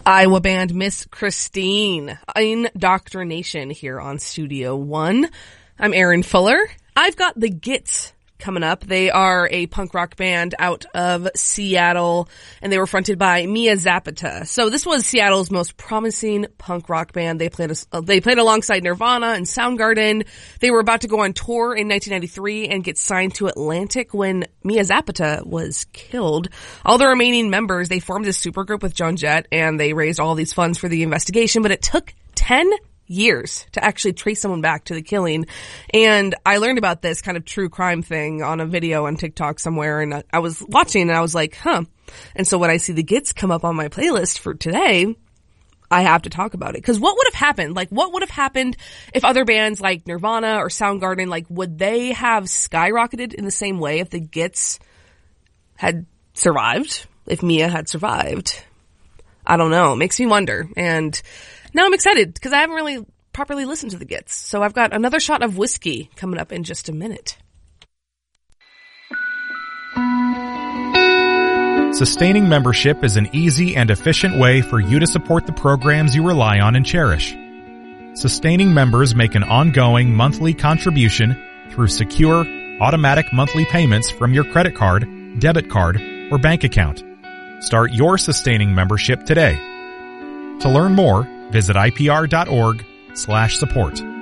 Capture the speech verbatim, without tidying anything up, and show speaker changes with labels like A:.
A: Iowa band Miss Christine, Indoctrination here on Studio One. I'm Aaron Fuller. I've got the Gits coming up. They are a punk rock band out of Seattle, and they were fronted by Mia Zapata. So this was Seattle's most promising punk rock band. They played a, they played alongside Nirvana and Soundgarden. They were about to go on tour in nineteen ninety-three and get signed to Atlantic when Mia Zapata was killed. All the remaining members, they formed this supergroup with Joan Jett, and they raised all these funds for the investigation, but it took ten years to actually trace someone back to the killing. And I learned about this kind of true crime thing on a video on TikTok somewhere, and I was watching and I was like, huh. And so when I see the Gits come up on my playlist for today, I have to talk about it. Because what would have happened? Like, what would have happened if other bands like Nirvana or Soundgarden, like, would they have skyrocketed in the same way if the Gits had survived? If Mia had survived? I don't know. It makes me wonder. And now I'm excited because I haven't really properly listened to the Gits. So I've got another shot of whiskey coming up in just a minute.
B: Sustaining membership is an easy and efficient way for you to support the programs you rely on and cherish. Sustaining members make an ongoing monthly contribution through secure, automatic monthly payments from your credit card, debit card, or bank account. Start your sustaining membership today. To learn more, visit I P R dot org slash support.